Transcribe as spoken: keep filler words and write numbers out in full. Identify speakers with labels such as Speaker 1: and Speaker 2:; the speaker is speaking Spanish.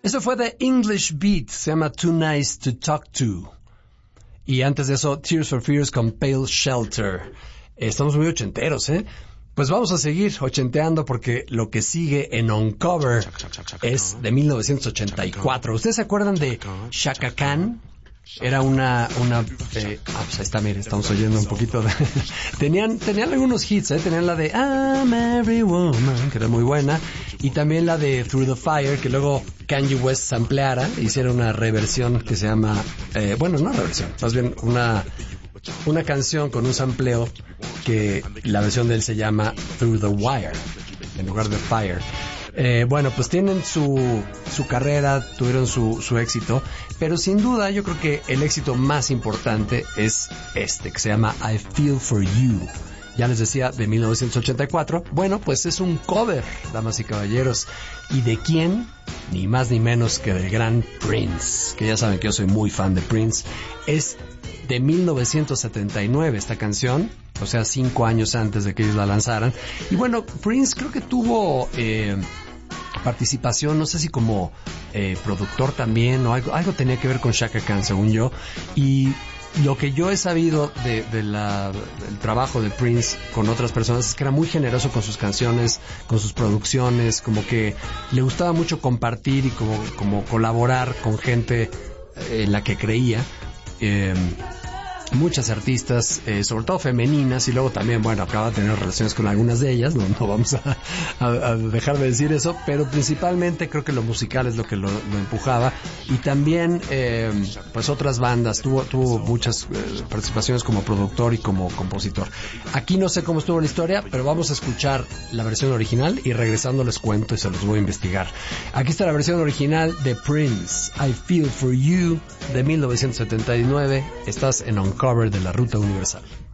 Speaker 1: Eso fue de English Beat, se llama Too Nice to Talk To. Y antes de eso, Tears for Fears con Pale Shelter. Estamos muy ochenteros, ¿eh? Pues vamos a seguir ochenteando porque lo que sigue en Uncover es de mil novecientos ochenta y cuatro. ¿Ustedes se acuerdan de Chaka Khan? Era una, una, eh, ah, pues ahí está, mire, estamos oyendo un poquito de, tenían, tenían algunos hits, eh, tenían la de I'm Every Woman, que era muy buena, y también la de Through the Fire, que luego Kanye West sampleara, hicieron una reversión que se llama, eh, bueno, no reversión, más bien una, una canción con un sampleo que la versión de él se llama Through the Wire, en lugar de Fire. Eh, bueno, pues tienen su, su carrera, tuvieron su, su éxito, pero sin duda yo creo que el éxito más importante es este, que se llama I Feel For You. Ya les decía, de mil novecientos ochenta y cuatro. Bueno, pues es un cover, damas y caballeros. ¿Y de quién? Ni más ni menos que del gran Prince, que ya saben que yo soy muy fan de Prince. Es de mil novecientos setenta y nueve esta canción, o sea, cinco años antes de que ellos la lanzaran. Y bueno, Prince creo que tuvo eh, participación, no sé si como eh, productor también, o algo, algo tenía que ver con Chaka Khan, según yo. Y lo que yo he sabido de, de la, del trabajo de Prince con otras personas es que era muy generoso con sus canciones, con sus producciones, como que le gustaba mucho compartir y como, como colaborar con gente en la que creía. Eh, muchas artistas, eh, sobre todo femeninas, y luego también, bueno, acaba de tener relaciones con algunas de ellas, no, no vamos a, a, a dejar de decir eso, pero principalmente creo que lo musical es lo que lo, lo empujaba, y también eh, pues otras bandas, tuvo, tuvo muchas eh, participaciones como productor y como compositor. Aquí no sé cómo estuvo la historia, pero vamos a escuchar la versión original y regresando les cuento y se los voy a investigar. Aquí está la versión original de Prince, I Feel For You, de mil novecientos setenta y nueve. Estás en Uncover de la Ruta Universal.